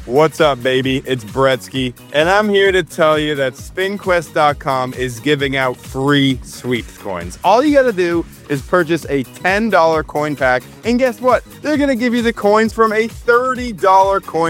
What's up, baby? It's Bretsky, and I'm here to tell you that SpinQuest.com is giving out free Sweeps coins. All you gotta do is purchase a $10 coin pack, and guess what? They're gonna give you the coins from a $30 coin